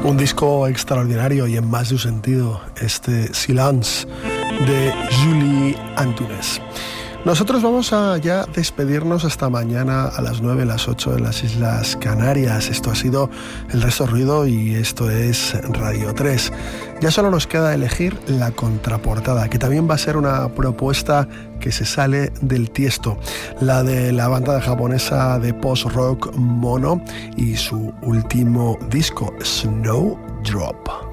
Un disco extraordinario y en más de un sentido, este Silence de Julie Antunes. Nosotros vamos a ya despedirnos hasta mañana a las 9, las 8 en las Islas Canarias. Esto ha sido El Resto Ruido y esto es Radio 3. Ya solo nos queda elegir la contraportada, que también va a ser una propuesta que se sale del tiesto, la de la banda japonesa de post-rock Mono y su último disco, Snowdrop.